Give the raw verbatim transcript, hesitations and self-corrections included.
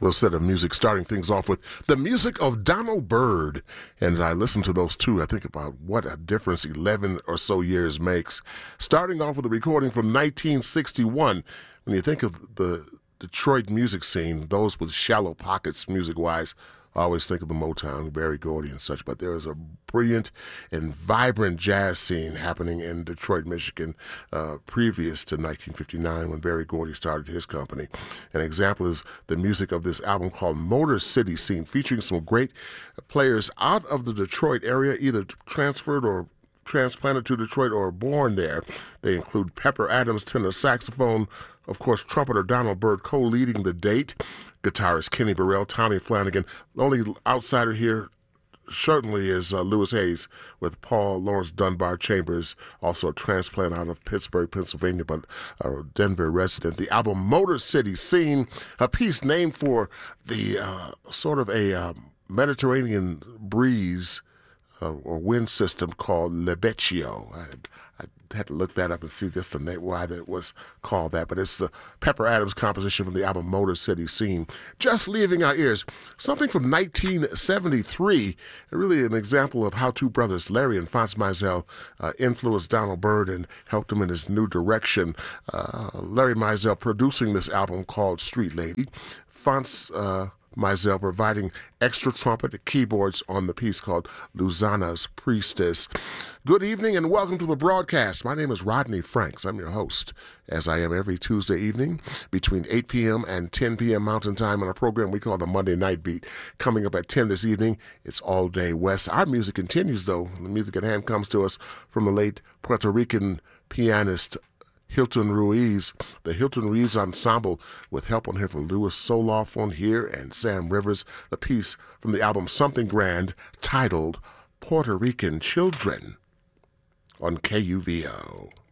Little set of music, starting things off with the music of Donald Byrd. And as I listen to those two, I think about what a difference eleven or so years makes. Starting off with a recording from nineteen sixty-one. When you think of the Detroit music scene, those with shallow pockets music-wise, I always think of the Motown, Berry Gordy and such, but there is a brilliant and vibrant jazz scene happening in Detroit, Michigan, uh, previous to nineteen fifty-nine when Berry Gordy started his company. An example is the music of this album called Motor City Scene, featuring some great players out of the Detroit area, either transferred or transplanted to Detroit or born there. They include Pepper Adams, tenor saxophone, of course, trumpeter Donald Byrd co-leading the date, guitarist Kenny Burrell, Tommy Flanagan. The only outsider here certainly is uh, Louis Hayes with Paul Lawrence Dunbar Chambers, also a transplant out of Pittsburgh, Pennsylvania, but a Denver resident. The album Motor City Scene, a piece named for the uh, sort of a uh, Mediterranean breeze uh, or wind system called Libeccio. I, I had to look that up and see just the name, why that was called that. But it's the Pepper Adams composition from the album Motor City Scene. Just leaving our ears, something from nineteen seventy-three, really an example of how two brothers, Larry and Fonz Mizell, uh, influenced Donald Byrd and helped him in his new direction. Uh, Larry Mizell producing this album called Street Lady. Fonz uh, Mizell providing extra trumpet and keyboards on the piece called Louisiana's Priestess. Good evening and welcome to the broadcast. My name is Rodney Franks. I'm your host, as I am every Tuesday evening between eight p.m. and ten p.m. Mountain Time on a program we call the Monday Night Beat. Coming up at ten this evening, it's All Day West. Our music continues, though. The music at hand comes to us from the late Puerto Rican pianist Hilton Ruiz, the Hilton Ruiz Ensemble, with help on here from Louis Soloff on here and Sam Rivers, the piece from the album Something Grand titled Puerto Rican Children on K U V O.